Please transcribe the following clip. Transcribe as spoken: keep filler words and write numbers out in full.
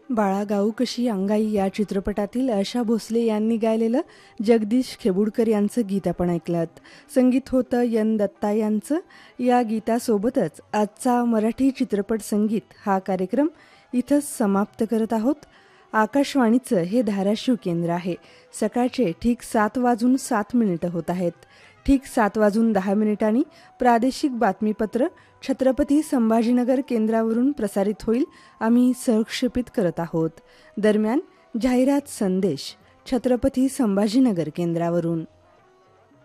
बाळा गाऊ कशी अंगाई या चित्रपटातील आशा भोसले यांनी गायलेलं जगदीश खेबुडकर यांचं गीत आपण ऐकलं. संगीत होतं यन दत्ता यांचं. या गीतासोबतच आजचा मराठी चित्रपट संगीत हा कार्यक्रम इथंच समाप्त करत आहोत. आकाशवाणीचं हे धाराशिव केंद्र आहे. सकाळचे ठीक सात वाजून सात मिनिटं होत आहेत. ठीक सात वाजून दहा मिनिटांनी प्रादेशिक बातमीपत्र छत्रपती संभाजीनगर केंद्रावरून प्रसारित होईल. आम्ही सहक्षेपित करत आहोत. दरम्यान जाहिरात संदेश छत्रपती संभाजीनगर केंद्रावरून.